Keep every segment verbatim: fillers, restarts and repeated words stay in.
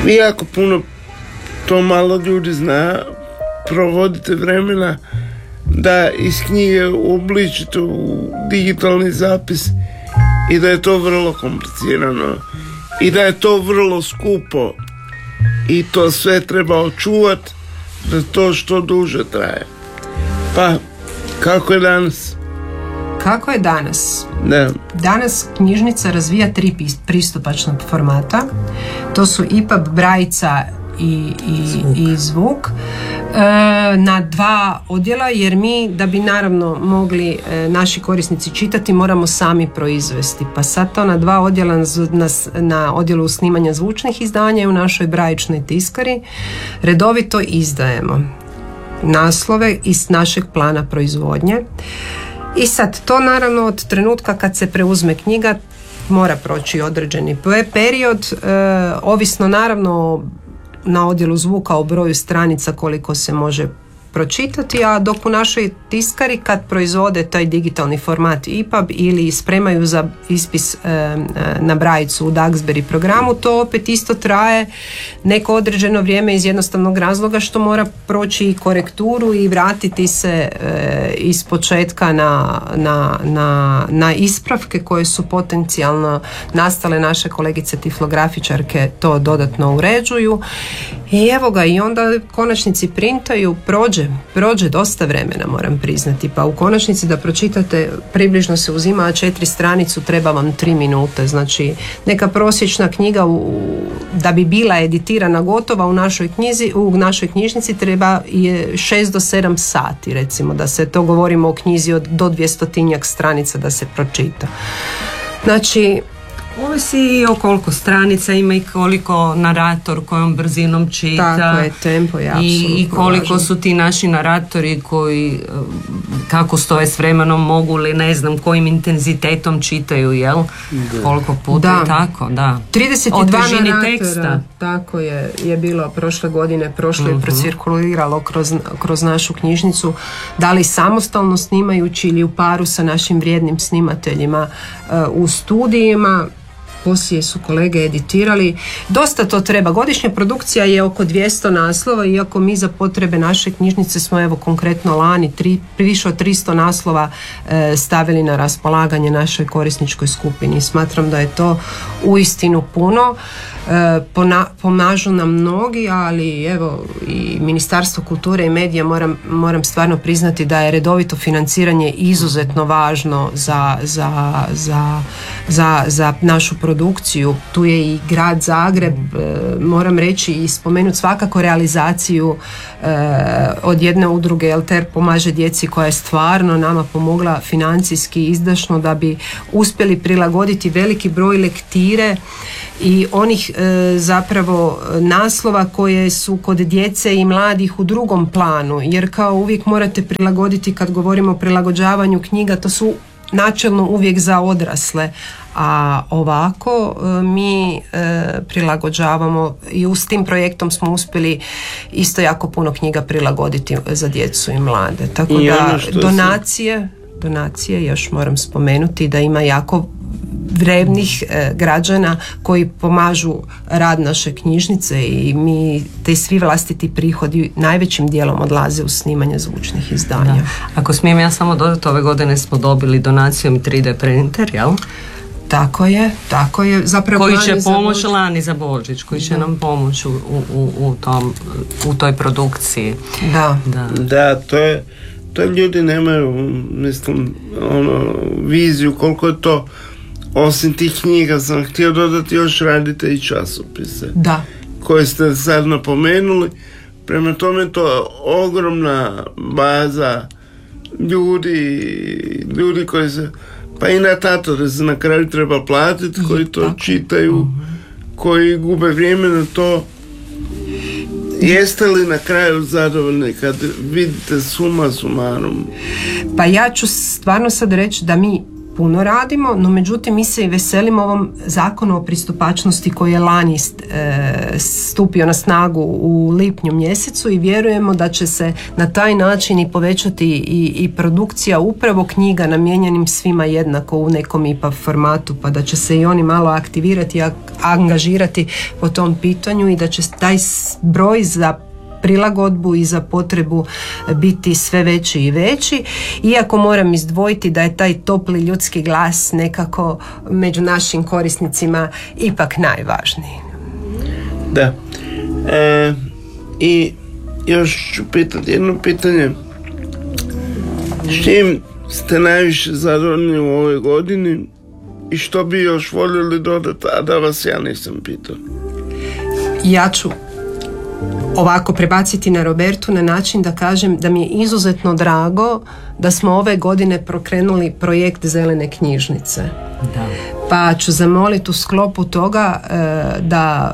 vi jako puno, to malo ljudi zna, provodite vremena da iz knjige uobličite u digitalni zapis i da je to vrlo komplicirano i da je to vrlo skupo i to sve treba očuvati da to što duže traje. Pa, kako je danas? Kako je danas? Da. Danas knjižnica razvija tri pristupačna formata. To su I P U B, Brajica i, i, zvuk. i zvuk. E, na dva odjela, jer mi, da bi naravno mogli e, naši korisnici čitati, moramo sami proizvesti. Pa sad to na dva odjela, na, na odjelu snimanja zvučnih izdanja i u našoj brajičnoj tiskari redovito izdajemo naslove iz našeg plana proizvodnje. I sad to naravno od trenutka kad se preuzme knjiga mora proći određeni period, e, ovisno naravno na odjelu zvuka o broju stranica koliko se može pročitati, a dok u našoj tiskari kad proizvode taj digitalni format I P U B ili spremaju za ispis e, na Brajicu u Duxbury programu, to opet isto traje neko određeno vrijeme iz jednostavnog razloga što mora proći i korekturu i vratiti se e, iz početka na, na, na, na ispravke koje su potencijalno nastale. Naše kolegice tiflografičarke to dodatno uređuju i evo ga, i onda u konačnici printaju, prođe prođe dosta vremena, moram priznati, pa u konačnici da pročitate približno se uzima četiri stranicu, treba vam tri minute, znači neka prosječna knjiga u, da bi bila editirana gotova u našoj knjizi, u našoj knjižnici treba je šest do sedam sati, recimo, da se to govorimo o knjizi od do dvjestotinjak stranica da se pročita. Znači, ovisi i o koliko stranica ima i koliko narator kojom brzinom čita. Tako je, tempo je apsolutno i, i koliko važno. Su ti naši naratori koji kako stoje s vremenom mogu li ne znam kojim intenzitetom čitaju, jel? Da. Koliko puta da. Tako, da. trideset dva naratora, teksta. Tako je, je bilo prošle godine, prošlo je uh-huh. procirkuliralo kroz, kroz našu knjižnicu, da li samostalno snimajući ili u paru sa našim vrijednim snimateljima uh, u studijima. Poslije su kolege editirali. Dosta to treba. Godišnja produkcija je oko dvjesto naslova, iako mi za potrebe naše knjižnice smo evo konkretno lani tri, više od tristo naslova e, stavili na raspolaganje našoj korisničkoj skupini. Smatram da je to uistinu puno. E, pona, pomažu nam mnogi, ali evo i Ministarstvo kulture i medija moram, moram stvarno priznati da je redovito financiranje izuzetno važno za, za, za, za, za našu produkciju. Tu je i grad Zagreb, e, moram reći i spomenuti svakako realizaciju e, od jedne udruge Elter pomaže djeci koja je stvarno nama pomogla financijski izdašno da bi uspjeli prilagoditi veliki broj lektire i onih e, zapravo naslova koje su kod djece i mladih u drugom planu, jer kao uvijek morate prilagoditi, kad govorimo o prilagođavanju knjiga, to su načelno uvijek za odrasle, a ovako e, mi e, prilagođavamo i s tim projektom smo uspjeli isto jako puno knjiga prilagoditi za djecu i mlade, tako I da donacije se... donacije još moram spomenuti da ima jako vrevnih e, građana koji pomažu rad naše knjižnice i mi te svi vlastiti prihodi najvećim dijelom odlaze u snimanje zvučnih izdanja. Da. Ako smijem ja samo dodati, ove godine smo dobili donacijom tri D printer, jel? Tako je, tako je. Zapravo koji će pomoći lani za Božić, koji će da. nam pomoći u, u, u, tom, u toj produkciji. Da, da, da to je to ljudi nemaju, mislim, ono, viziju koliko je to. Osim tih knjiga sam htio dodati, još radite i časopise. Da. Koje ste sad napomenuli. Prema tome to je ogromna baza ljudi, ljudi koji se, pa i natatore se na kraju treba platiti, koji to tako. čitaju, uh-huh. koji gube vrijeme na to. Jeste li na kraju zadovoljni kad vidite suma sumarum? Pa ja ću stvarno sad reći da mi puno radimo, no međutim mi se i veselimo ovom zakonu o pristupačnosti koji je lani e, stupio na snagu u lipnju mjesecu i vjerujemo da će se na taj način i povećati i, i produkcija upravo knjiga namijenjenim svima jednako u nekom I P A formatu, pa da će se i oni malo aktivirati i angažirati po tom pitanju i da će taj broj za prilagodbu i za potrebu biti sve veći i veći, iako moram izdvojiti da je taj topli ljudski glas nekako među našim korisnicima ipak najvažniji. Da. E, I još ću pitati jedno pitanje. S čim ste najviše zadovoljni u ovoj godini i što bi još voljeli dodati, a da vas ja nisam pitao? Ja ću ovako prebaciti na Robertu na način da kažem da mi je izuzetno drago da smo ove godine pokrenuli projekt Zelene knjižnice. Da. Pa ću zamoliti u sklopu toga e, da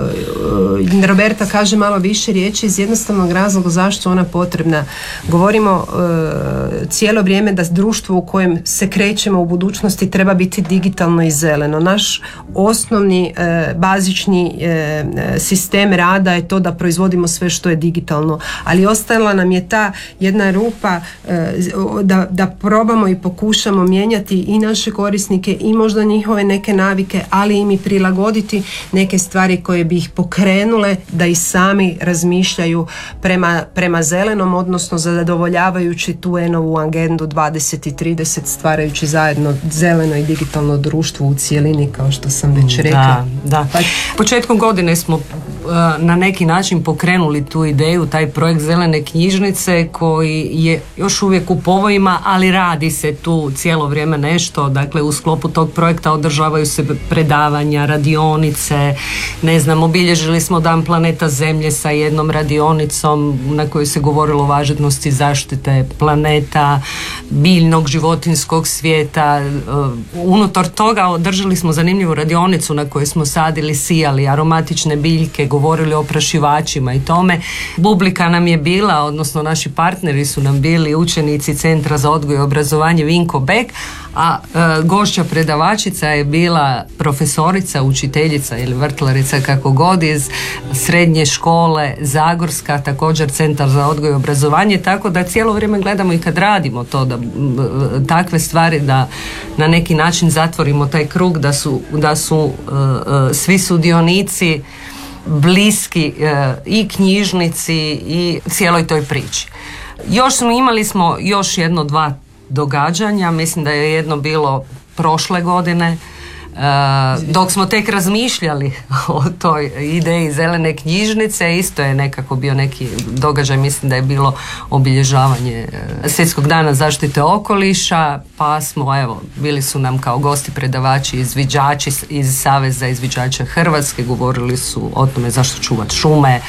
e, Roberta kaže malo više riječi iz jednostavnog razloga zašto ona potrebna. Govorimo e, cijelo vrijeme da društvo u kojem se krećemo u budućnosti treba biti digitalno i zeleno. Naš osnovni e, bazični e, sistem rada je to da proizvodimo sve što je digitalno, ali ostala nam je ta jedna rupa e, da, da probamo i pokušamo mijenjati i naše korisnike i možda njihove neke navike, ali im i prilagoditi neke stvari koje bi ih pokrenule da i sami razmišljaju prema, prema zelenom, odnosno zadovoljavajući tu enovu agendu dvadeset i trideset, stvarajući zajedno zeleno i digitalno društvo u cijelini, kao što sam već rekla. Da, da. Pa, početkom godine smo uh, na neki način pokrenuli tu ideju, taj projekt Zelene knjižnice koji je još uvijek u povojima, ali radi se tu cijelo vrijeme nešto. Dakle, u sklopu tog projekta održavaju se predavanja, radionice, ne znam, obilježili smo Dan planeta Zemlje sa jednom radionicom na kojoj se govorilo o važnosti zaštite planeta, biljnog, životinskog svijeta. Unutar toga održali smo zanimljivu radionicu na kojoj smo sadili, sijali aromatične biljke, govorili o oprašivačima i tome. Publika nam je bila, odnosno naši partneri su nam bili učenici Centra za odgoj i obrazovanje Vinko Bek, a e, gošća predavačica je bila profesorica, učiteljica ili vrtlarica kako god iz srednje škole Zagorska, također Centar za odgoj i obrazovanje, tako da cijelo vrijeme gledamo i kad radimo to da takve stvari da na neki način zatvorimo taj krug, da su, da su e, e, svi sudionici bliski e, i knjižnici i cijeloj toj priči. Još smo imali smo još jedno dva događanja, mislim da je jedno bilo prošle godine, e, dok smo tek razmišljali o toj ideji Zelene knjižnice, isto je nekako bio neki događaj, mislim da je bilo obilježavanje Svjetskog dana zaštite okoliša, pa smo, evo, bili su nam kao gosti predavači, izviđači iz Saveza izviđača Hrvatske, govorili su o tome zašto čuvati šume, e,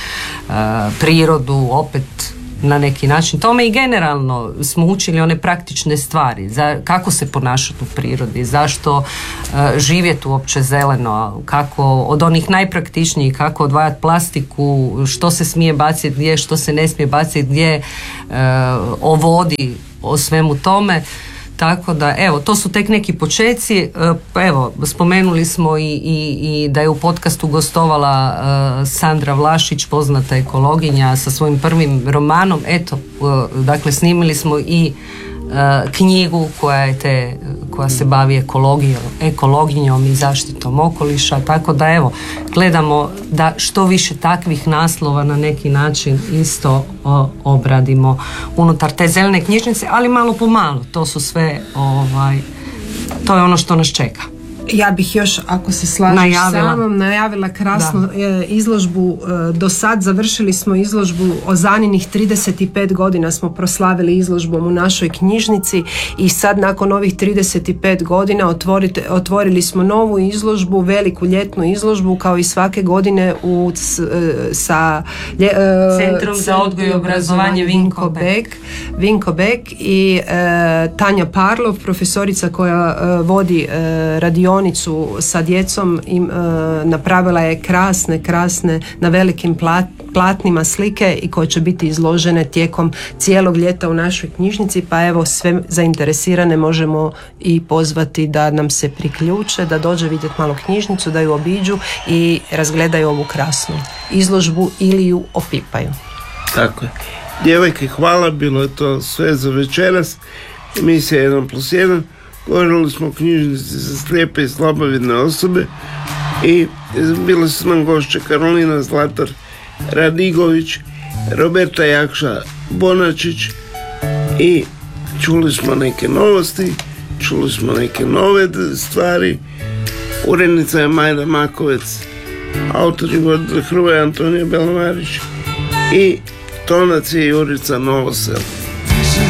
prirodu, opet na neki način tome i generalno smo učili one praktične stvari, za, kako se ponašati u prirodi, zašto uh, živjeti uopće zeleno, kako od onih najpraktičnijih, kako odvajati plastiku, što se smije baciti gdje, što se ne smije baciti gdje, uh, o vodi, o svemu tome. Tako da, evo, to su tek neki počeci. Pa evo, spomenuli smo i, i, i da je u podcastu gostovala uh, Sandra Vlašić, poznata ekologinja, sa svojim prvim romanom. Eto, uh, dakle, snimili smo i uh, knjigu koja je te, koja se bavi ekologijom, ekologinjom i zaštitom okoliša. Tako da, evo, gledamo da što više takvih naslova na neki način isto o, obradimo unutar te zelene knjižnice, ali malo po malo. To su sve, ovaj, to je ono što nas čeka. Ja bih još, ako se slažeš najavila. sa mnom, najavila krasnu da. izložbu. Do sad završili smo izložbu o Zaninih trideset pet godina smo proslavili izložbom u našoj knjižnici i sad nakon ovih trideset pet godina otvorite, otvorili smo novu izložbu, veliku ljetnu izložbu kao i svake godine u, sa lje, Centrom za odgoj i obrazovanje Vinko Bek. Vinko Bek i e, Tanja Parlov, profesorica koja e, vodi e, radionicu radionicu sa djecom i e, napravila je krasne, krasne na velikim plat, platnima slike i koje će biti izložene tijekom cijelog ljeta u našoj knjižnici, pa evo sve zainteresirane možemo i pozvati da nam se priključe, da dođe vidjeti malo knjižnicu, da ju obiđu i razgledaju ovu krasnu izložbu ili ju opipaju. Tako je. Djevojke, hvala, bilo je to sve za večeras. Emisija jedan plus jedan. Govorili smo o knjižnici za slijepe i slabovidne osobe i bili su nam gošće Karolina Zlatar Radigović, Roberta Jakša Bonačić i čuli smo neke novosti, čuli smo neke nove stvari. Urednica je Majda Makovec, autor je Hrvoje Antonija Belamarić i tonac je Jurica Novosel.